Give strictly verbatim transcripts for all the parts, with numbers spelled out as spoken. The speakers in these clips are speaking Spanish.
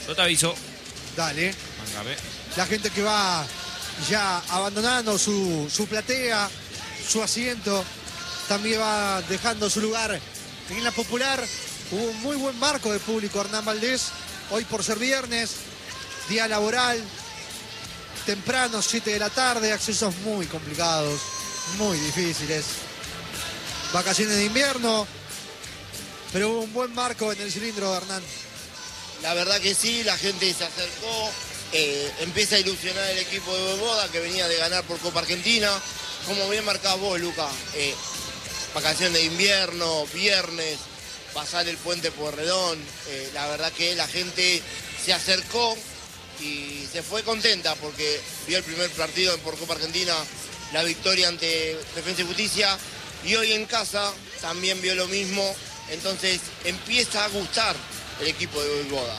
Yo te aviso. Dale. Mángame. La gente que va ya abandonando su, su platea, su asiento, también va dejando su lugar en la popular. Hubo un muy buen marco de público, Hernán Valdés. Hoy por ser viernes, día laboral, temprano, siete de la tarde, accesos muy complicados, muy difíciles. Vacaciones de invierno, pero hubo un buen marco en el cilindro, Hernán. La verdad que sí, la gente se acercó, eh, empieza a ilusionar el equipo de Voivoda que venía de ganar por Copa Argentina. Como bien marcás vos, Luca, eh, vacaciones de invierno, viernes, pasar el puente Pueyrredón, eh, la verdad que la gente se acercó y se fue contenta porque vio el primer partido por Copa Argentina, la victoria ante Defensa y Justicia, y hoy en casa también vio lo mismo, entonces empieza a gustar el equipo de Voivoda.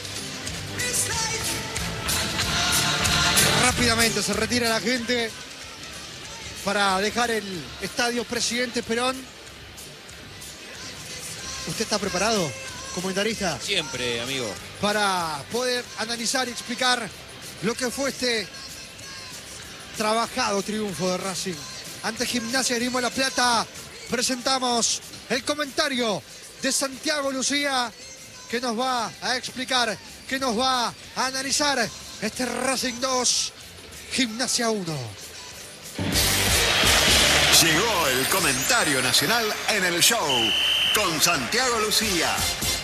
Rápidamente se retira la gente para dejar el estadio Presidente Perón. ¿Usted está preparado, comentarista? Siempre, amigo. Para poder analizar y explicar lo que fue este trabajado triunfo de Racing ante Gimnasia de Grima de la Plata. Presentamos el comentario de Santiago Lucía, que nos va a explicar, que nos va a analizar este Racing dos, Gimnasia uno. Llegó el comentario nacional en el show con Santiago Lucía.